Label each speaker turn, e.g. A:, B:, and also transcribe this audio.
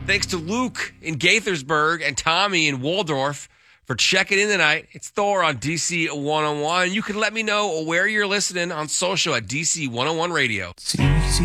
A: Thanks to Luke in Gaithersburg and Tommy in Waldorf for checking in tonight. It's Thor on DC 101. You can let me know where you're listening on social at DC 101 Radio.